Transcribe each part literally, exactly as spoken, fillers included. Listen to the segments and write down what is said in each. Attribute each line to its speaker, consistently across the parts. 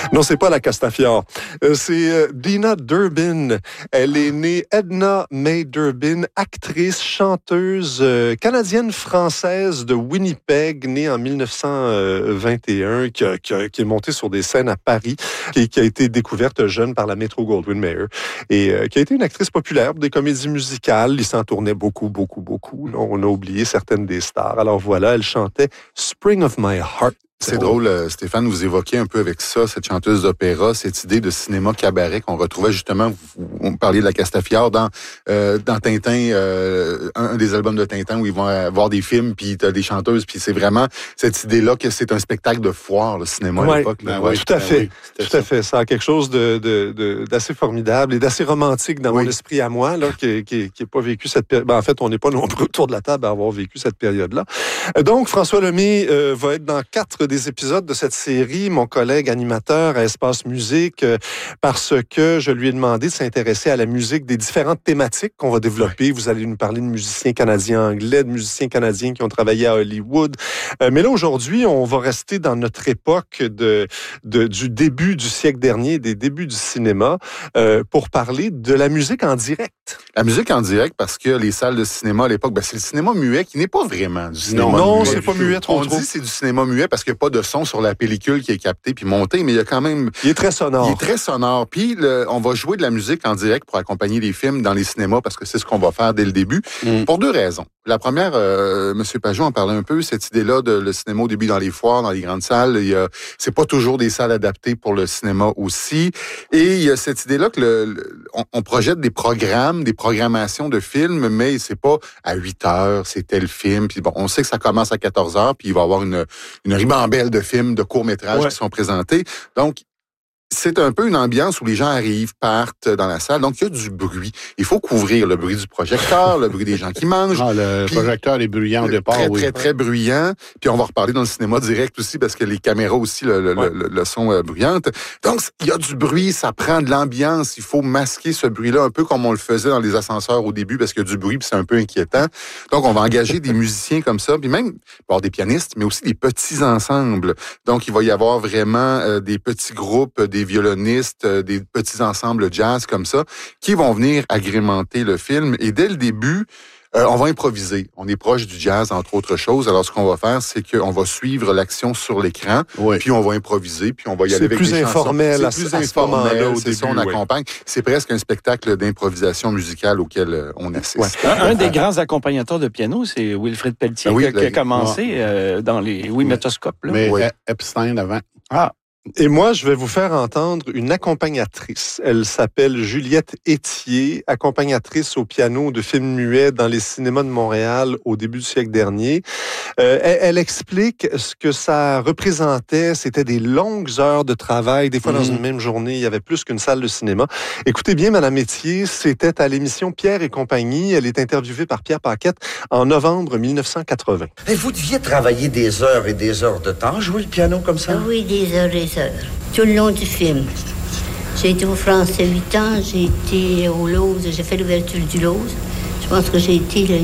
Speaker 1: Non, c'est pas la Castafiore. Euh, c'est euh, Dina Durbin. Elle est née Edna May Durbin, actrice, chanteuse euh, canadienne-française de Winnipeg, née en dix-neuf cent vingt et un, qui, a, qui, a, qui est montée sur des scènes à Paris, qui, qui a été découverte jeune par la Metro-Goldwyn-Mayer et euh, qui a été une actrice populaire des comédies musicales. Il s'en tournait beaucoup, beaucoup, beaucoup. Là, on a oublié certaines des stars. Alors voilà, elle chantait Spring of My Heart.
Speaker 2: C'est drôle, euh, Stéphane, vous évoquez un peu avec ça, cette chanteuse d'opéra, cette idée de cinéma cabaret qu'on retrouvait justement, vous, vous parliez de la Castafiore, dans euh, dans Tintin, euh, un, un des albums de Tintin où ils vont avoir des films, puis t'as des chanteuses, puis c'est vraiment cette idée-là que c'est un spectacle de foire, le cinéma
Speaker 1: ouais,
Speaker 2: à l'époque.
Speaker 1: Ben ouais, tout à ben fait, oui, tout ça. à fait. Ça a quelque chose de, de, de d'assez formidable et d'assez romantique dans oui. mon esprit à moi, là, qui qui qui pas vécu cette période. Ben, en fait, on n'est pas nombreux autour de la table à avoir vécu cette période-là. Donc, François Lemay euh, va être dans quatre des épisodes de cette série, mon collègue animateur à Espace Musique, euh, parce que je lui ai demandé de s'intéresser à la musique des différentes thématiques qu'on va développer. Ouais. Vous allez nous parler de musiciens canadiens anglais, de musiciens canadiens qui ont travaillé à Hollywood. Euh, mais là, aujourd'hui, on va rester dans notre époque de, de, du début du siècle dernier, des débuts du cinéma, euh, pour parler de la musique en direct.
Speaker 2: La musique en direct, parce que les salles de cinéma à l'époque, ben, c'est le cinéma muet qui n'est pas vraiment du cinéma
Speaker 1: non, muet. Non,
Speaker 2: c'est
Speaker 1: pas muet trop
Speaker 2: On
Speaker 1: trop.
Speaker 2: dit c'est du cinéma muet parce qu'il n'y a pas de son sur la pellicule qui est captée puis montée, mais il y a quand même...
Speaker 1: Il est très sonore.
Speaker 2: Il est très sonore. Puis le, on va jouer de la musique en direct pour accompagner les films dans les cinémas parce que c'est ce qu'on va faire dès le début, mm. pour deux raisons. La première, euh, M. Pajot en parlait un peu, cette idée-là de le cinéma au début dans les foires, dans les grandes salles. Il y a, c'est pas toujours des salles adaptées pour le cinéma aussi. Et il y a cette idée-là que le, le, on, on projette des programmes, des programmations de films, mais c'est pas à huit heures, c'est tel film. Puis bon, on sait que ça commence à quatorze heures, puis il va y avoir une, une ribambelle de films, de courts-métrages ouais. qui sont présentés. Donc, c'est un peu une ambiance où les gens arrivent, partent dans la salle. Donc, il y a du bruit. Il faut couvrir le bruit du projecteur, le bruit des gens qui mangent.
Speaker 3: Ah, le puis, projecteur est bruyant au départ,
Speaker 2: très,
Speaker 3: oui.
Speaker 2: Très, très, très bruyant. Puis, on va reparler dans le cinéma direct aussi parce que les caméras aussi le, le, ouais. le, le son euh, bruyante. Donc, il y a du bruit, ça prend de l'ambiance. Il faut masquer ce bruit-là un peu comme on le faisait dans les ascenseurs au début parce qu'il y a du bruit puis c'est un peu inquiétant. Donc, on va engager des musiciens comme ça. Puis même, il va y avoir des pianistes, mais aussi des petits ensembles. Donc, il va y avoir vraiment euh, des petits groupes, des violonistes, des petits ensembles jazz comme ça, qui vont venir agrémenter le film. Et dès le début, euh, on va improviser. On est proche du jazz, entre autres choses. Alors, ce qu'on va faire, c'est qu'on va suivre l'action sur l'écran, oui. puis on va improviser, puis on va y aller avec des chansons.
Speaker 1: C'est plus informel à,
Speaker 2: c'est plus
Speaker 1: à
Speaker 2: informel,
Speaker 1: ce
Speaker 2: c'est ça, on oui. accompagne. C'est presque un spectacle d'improvisation musicale auquel euh, on assiste.
Speaker 4: Ouais. Un, un des grands accompagnateurs de piano, c'est Wilfrid Pelletier, ah oui, qui, a, qui a commencé ouais. euh, dans les oui, métoscopes. Là.
Speaker 3: Mais
Speaker 2: oui.
Speaker 3: Epstein avant.
Speaker 1: Ah! Et moi, je vais vous faire entendre une accompagnatrice. Elle s'appelle Juliette Étier, accompagnatrice au piano de films muets dans les cinémas de Montréal au début du siècle dernier. Euh, elle, elle explique ce que ça représentait. C'était des longues heures de travail. Des fois, mmh. dans une même journée, il y avait plus qu'une salle de cinéma. Écoutez bien, Madame Étier, c'était à l'émission Pierre et compagnie. Elle est interviewée par Pierre Paquette en novembre dix-neuf cent quatre-vingts.
Speaker 5: Et vous deviez travailler des heures et des heures de temps, jouer le piano comme ça?
Speaker 6: Oui, des heures et heures. Tout le long du film. J'ai été au Français huit ans, j'ai été au Lose, j'ai fait l'ouverture du Lose. Je pense que j'ai été là,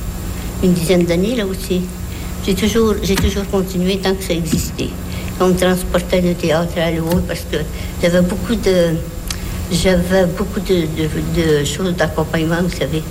Speaker 6: une dizaine d'années là aussi. J'ai toujours, j'ai toujours continué tant que ça existait. On me transportait de théâtre à l'autre parce que j'avais beaucoup de, j'avais beaucoup de, de, de choses d'accompagnement, vous savez.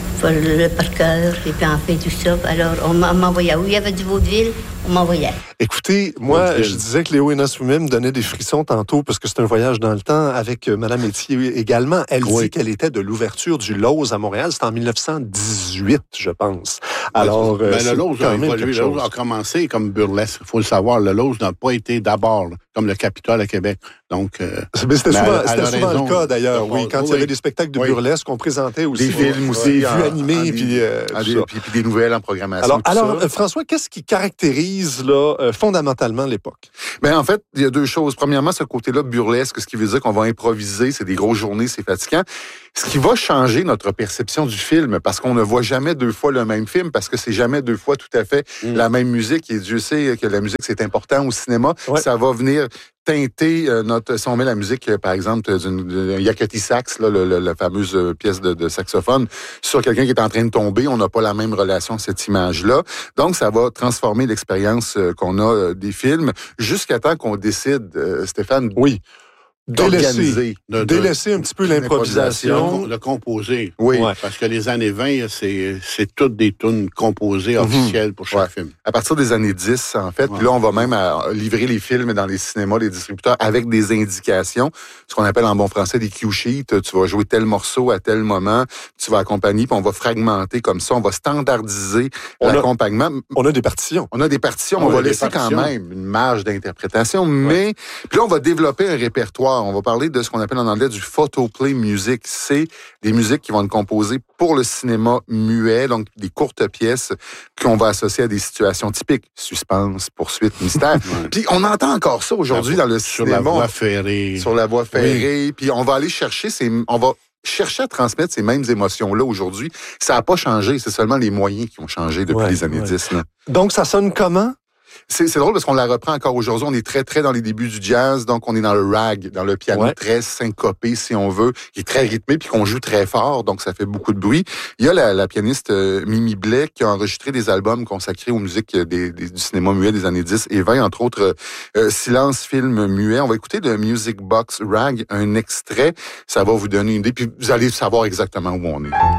Speaker 6: Le par cœur, et puis en fait tout ça. Alors, on m'envoyait. Où il y avait du vaudeville, on m'envoyait.
Speaker 1: Écoutez, moi, vaudeville. Je disais que Léo Hénin-Soumier me donnait des frissons tantôt parce que c'est un voyage dans le temps avec Mme Étier également. Elle oui. dit qu'elle était de l'ouverture du Lose à Montréal. C'était en dix-neuf cent dix-huit, je pense. Alors,
Speaker 3: ouais, ben, le Lose a évolué. Le Lose a commencé comme burlesque. Il faut le savoir. Le Lose n'a pas été d'abord là, comme le Capitole à Québec. Donc, euh,
Speaker 1: c'était souvent, c'était souvent raison, le cas, d'ailleurs. Oui, quand oui. il y avait des spectacles de oui. burlesque, on présentait aussi
Speaker 2: des films aussi,
Speaker 1: des vues animées, puis, euh,
Speaker 2: des, puis, puis des nouvelles en programmation.
Speaker 1: Alors, alors euh, François, qu'est-ce qui caractérise là euh, fondamentalement l'époque?
Speaker 2: Ben en fait, il y a deux choses. Premièrement, ce côté-là burlesque, ce qui veut dire qu'on va improviser, c'est des grosses journées, c'est fatigant. Ce qui va changer notre perception du film, parce qu'on ne voit jamais deux fois le même film, parce que c'est jamais deux fois tout à fait mm. la même musique. Et Dieu sait que la musique, c'est important au cinéma. Ouais. Ça va venir teinter euh, notre... Si on met la musique, euh, par exemple, d'une Yakety Sax, là, le, le, la fameuse pièce de, de saxophone, sur quelqu'un qui est en train de tomber, on n'a pas la même relation à cette image-là. Donc, ça va transformer l'expérience euh, qu'on a euh, des films, jusqu'à temps qu'on décide, euh, Stéphane...
Speaker 1: Oui.
Speaker 2: Délaisser,
Speaker 1: de, de, délaisser un petit peu l'improvisation.
Speaker 3: De composer.
Speaker 2: Oui.
Speaker 3: Ouais. Parce que les années vingt, c'est, c'est toutes des tunes composées officielles mm-hmm. pour chaque ouais. film.
Speaker 2: À partir des années dix, en fait, ouais. puis là, on va même à livrer les films dans les cinémas, les distributeurs, avec des indications, ce qu'on appelle en bon français des cue sheets. Tu vas jouer tel morceau à tel moment, tu vas accompagner, puis on va fragmenter comme ça, on va standardiser on l'accompagnement.
Speaker 1: A, on a des partitions.
Speaker 2: On a des partitions, on, on va laisser quand même une marge d'interprétation, ouais. mais puis là, on va développer un répertoire. On va parler de ce qu'on appelle en anglais du photoplay music. C'est des musiques qui vont être composées pour le cinéma muet, donc des courtes pièces qu'on va associer à des situations typiques. Suspense, poursuite, mystère. ouais. Puis on entend encore ça aujourd'hui dans le
Speaker 3: sur
Speaker 2: cinéma.
Speaker 3: Sur la voie ferrée.
Speaker 2: Sur la voie ferrée. Oui. Puis on va aller chercher ces... On va chercher à transmettre ces mêmes émotions-là aujourd'hui. Ça n'a pas changé. C'est seulement les moyens qui ont changé depuis ouais, les années ouais. dix. Là.
Speaker 1: Donc, ça sonne comment?
Speaker 2: C'est, c'est drôle parce qu'on la reprend encore aujourd'hui. On est très, très dans les débuts du jazz. Donc, on est dans le rag, dans le piano ouais. très syncopé, si on veut, qui est très rythmé puis qu'on joue très fort. Donc, ça fait beaucoup de bruit. Il y a la, la pianiste euh, Mimi Blais qui a enregistré des albums consacrés aux musiques des, des, du cinéma muet des années dix et vingt, entre autres euh, Silence, film muet. On va écouter de Music Box Rag, un extrait. Ça va vous donner une idée puis vous allez savoir exactement où on est.